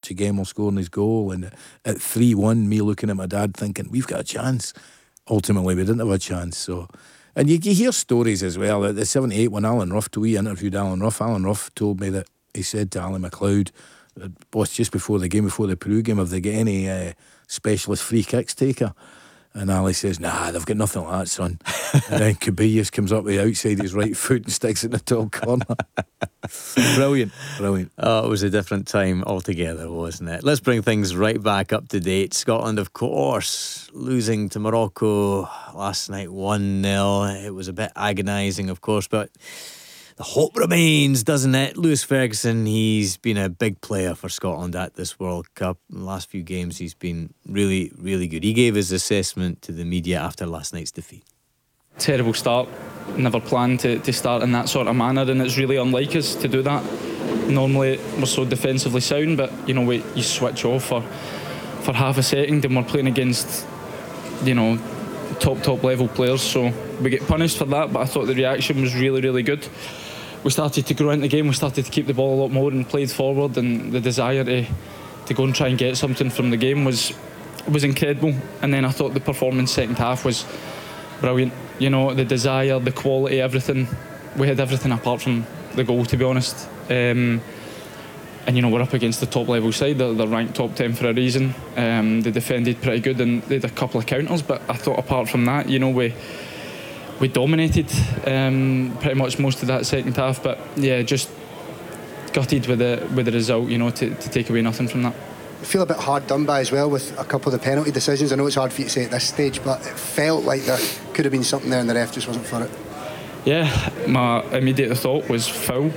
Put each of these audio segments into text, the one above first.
Archie Gemmill scoring his goal, and at 3-1, me looking at my dad thinking, we've got a chance. Ultimately, we didn't have a chance. So, and you hear stories as well. At the 78, when we interviewed Alan Rough told me that he said to Alan McLeod, boss, just before the game, before the Peru game, have they got any specialist free kicks taker? And Ali says, nah, they've got nothing like that, son. And then Kubillas comes up with the outside his right foot and sticks it in the top corner. Brilliant. Oh, it was a different time altogether, wasn't it? Let's bring things right back up to date. Scotland, of course, losing to Morocco last night 1-0. It was a bit agonising, of course, but the hope remains, doesn't it? Lewis Ferguson, he's been a big player for Scotland at this World Cup. In the last few games, he's been really, really good. He gave his assessment to the media after last night's defeat. Terrible start. Never planned to start in that sort of manner, and it's really unlike us to do that. Normally, we're so defensively sound, but you switch off for half a second, and we're playing against, top level players, so we get punished for that. But I thought the reaction was really, really good. We started to grow into the game, we started to keep the ball a lot more and played forward, and the desire to go and try and get something from the game was incredible. And then I thought the performance second half was brilliant. The desire, the quality, everything. We had everything apart from the goal, to be honest. And we're up against the top level side. They're ranked top 10 for a reason. They defended pretty good and they had a couple of counters, but I thought apart from that, we dominated pretty much most of that second half. But yeah, just gutted with the result, to take away nothing from that. I feel a bit hard done by as well with a couple of the penalty decisions. I know it's hard for you to say at this stage, but it felt like there could have been something there and the ref just wasn't for it. Yeah, my immediate thought was foul.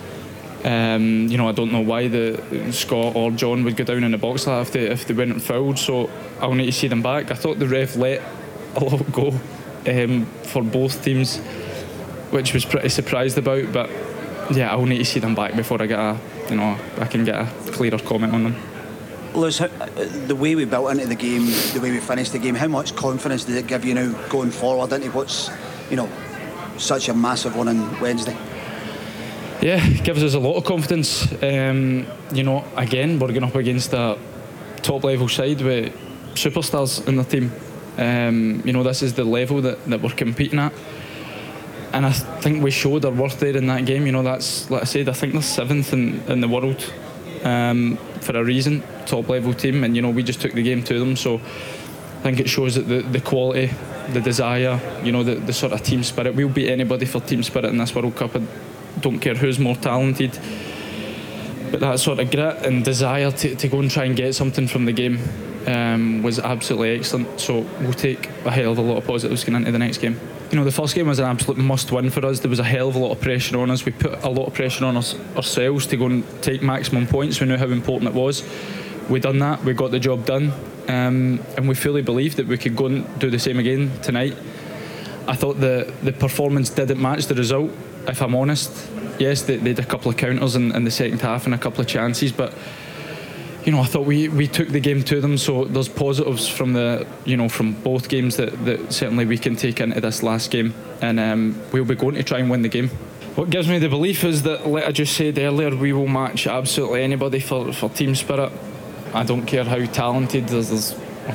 I don't know why the Scott or John would go down in the box like that if they weren't fouled, so I'll need to see them back. I thought the ref let a lot go for both teams, which was pretty surprised about, but yeah, I'll need to see them back before I can get a clearer comment on them. Lewis, the way we built into the game, the way we finished the game, how much confidence does it give you now going forward into what's such a massive one on Wednesday? Yeah, it gives us a lot of confidence. Again, we're going up against a top level side with superstars in the team. This is the level that we're competing at, and I think we showed our worth there in that game. That's, like I said, I think they're 7th in the world for a reason, top level team, and we just took the game to them. So I think it shows that the quality, the desire, the sort of team spirit. We'll beat anybody for team spirit in this World Cup. I don't care who's more talented, but that sort of grit and desire to go and try and get something from the game was absolutely excellent. So we'll take a hell of a lot of positives going into the next game. The first game was an absolute must-win for us. There was a hell of a lot of pressure on us. We put a lot of pressure on ourselves to go and take maximum points. We knew how important it was. We done that. We got the job done, and we fully believed that we could go and do the same again tonight. I thought the performance didn't match the result, if I'm honest. Yes, they had a couple of counters in the second half and a couple of chances, but I thought we took the game to them. So there's positives from from both games that certainly we can take into this last game, and we'll be going to try and win the game. What gives me the belief is that, like I just said earlier, we will match absolutely anybody for team spirit. I don't care how talented. There's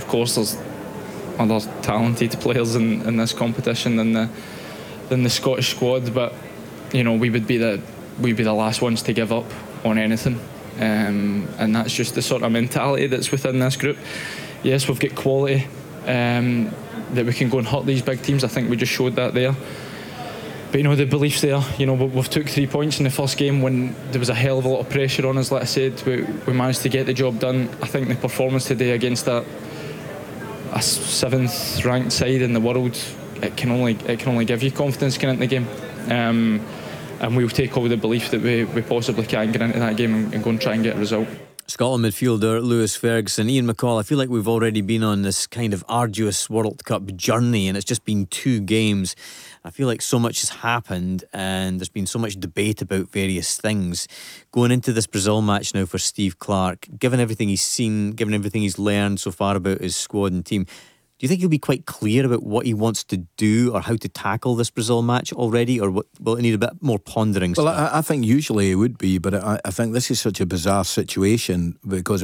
other talented players in this competition than the Scottish squad, but we'd be the last ones to give up on anything, and that's just the sort of mentality that's within this group. Yes, we've got quality that we can go and hurt these big teams. I think we just showed that there. But the belief's there. We've took 3 points in the first game when there was a hell of a lot of pressure on us. Like I said, we managed to get the job done. I think the performance today against a 7th ranked side in the world, it can only give you confidence going into the game. And we'll take all the belief that we possibly can get into that game and go and try and get a result. Scotland midfielder Lewis Ferguson. Ian McCall, I feel like we've already been on this kind of arduous World Cup journey, and it's just been 2 games. I feel like so much has happened and there's been so much debate about various things. Going into this Brazil match now for Steve Clarke, given everything he's seen, given everything he's learned so far about his squad and team, do you think he'll be quite clear about what he wants to do or how to tackle this Brazil match already, or will it need a bit more pondering? Well, I think usually it would be, but I think this is such a bizarre situation because